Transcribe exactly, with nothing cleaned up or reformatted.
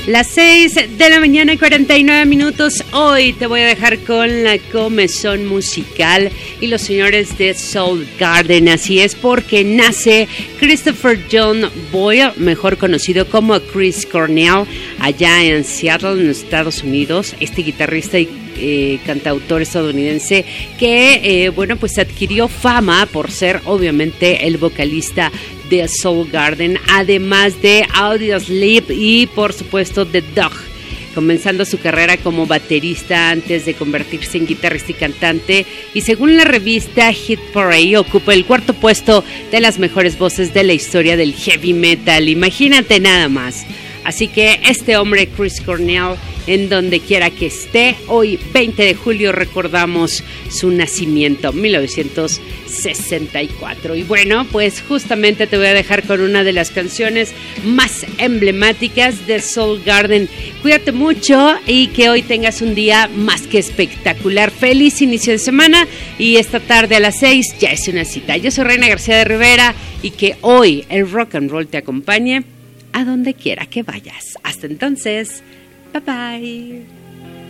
Las seis de la mañana, cuarenta y nueve minutos. Hoy te voy a dejar con la comezón musical y los señores de Soundgarden. Así es, porque nace Christopher John Boyle, mejor conocido como Chris Cornell, allá en Seattle, en Estados Unidos. Este guitarrista y eh, cantautor estadounidense que, eh, bueno, pues adquirió fama por ser, obviamente, el vocalista de Soundgarden, además de Audioslave y por supuesto The Dog, comenzando su carrera como baterista antes de convertirse en guitarrista y cantante, y según la revista Hit Parade ocupa el cuarto puesto de las mejores voces de la historia del heavy metal. Imagínate nada más. Así que este hombre, Chris Cornell, en donde quiera que esté, hoy veinte de julio recordamos su nacimiento, mil novecientos sesenta y cuatro. Y bueno, pues justamente te voy a dejar con una de las canciones más emblemáticas de Soundgarden. Cuídate mucho y que hoy tengas un día más que espectacular. Feliz inicio de semana, y esta tarde a las seis ya es una cita. Yo soy Reina García de Rivera, y que hoy el rock and roll te acompañe a donde quiera que vayas. Hasta entonces, bye bye.